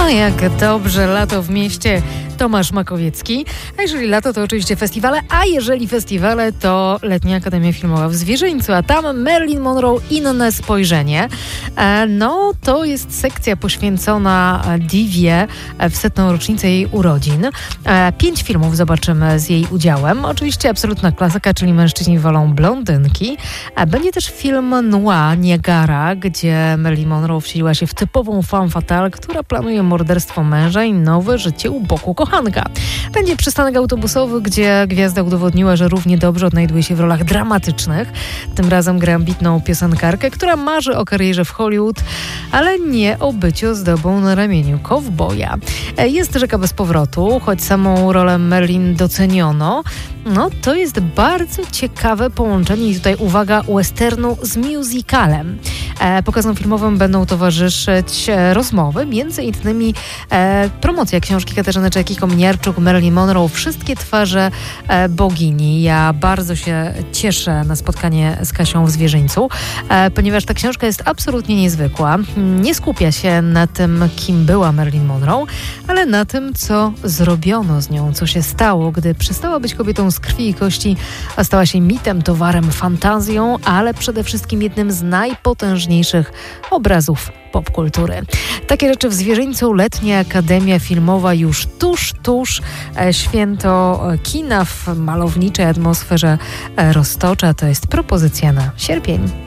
A jak dobrze, lato w mieście. Tomasz Makowiecki. A jeżeli lato, to oczywiście festiwale, a jeżeli festiwale, to Letnia Akademia Filmowa w Zwierzyńcu, a tam Marilyn Monroe Inne spojrzenie. No, to jest sekcja poświęcona Divie w 100. rocznicę jej urodzin. 5 filmów zobaczymy z jej udziałem. Oczywiście absolutna klasyka, czyli Mężczyźni wolą blondynki. Będzie też film noir Niagara, gdzie Marilyn Monroe wcieliła się w typową femme fatale, która planuje morderstwo męża i nowe życie u boku kochanka. Będzie przystanek autobusowy, gdzie gwiazda udowodniła, że równie dobrze odnajduje się w rolach dramatycznych. Tym razem gra ambitną piosenkarkę, która marzy o karierze w Hollywood, ale nie o byciu zdobą na ramieniu kowboja. Jest Rzeka bez powrotu, choć samą rolę Marilyn doceniono. No, to jest bardzo ciekawe połączenie i tutaj uwaga, westernu z musicalem. Pokazom filmowym będą towarzyszyć rozmowy, między innymi promocja książki Katarzyny Czajki-Kominiarczuk, Marilyn Monroe, Wszystkie twarze bogini. Ja bardzo się cieszę na spotkanie z Kasią w Zwierzyńcu, ponieważ ta książka jest absolutnie niezwykła. Nie skupia się na tym, kim była Marilyn Monroe, ale na tym, co zrobiono z nią, co się stało, gdy przestała być kobietą z krwi i kości, a stała się mitem, towarem, fantazją, ale przede wszystkim jednym z najpotężniejszych obrazów popkultury. Takie rzeczy w Zwierzyńcu. Letnia Akademia Filmowa już tuż święto kina w malowniczej atmosferze roztocza. To jest propozycja na sierpień.